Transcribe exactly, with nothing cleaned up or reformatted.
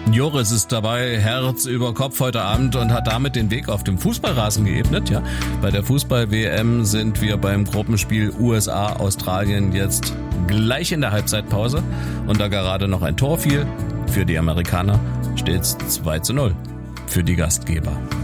Joris ist dabei Herz über Kopf heute Abend und hat damit den Weg auf dem Fußballrasen geebnet. Ja, bei der Fußball-W M sind wir beim Gruppenspiel U S A Australien jetzt gleich in der Halbzeitpause. Und da gerade noch ein Tor fiel für die Amerikaner, steht's zwei zu null für die Gastgeber.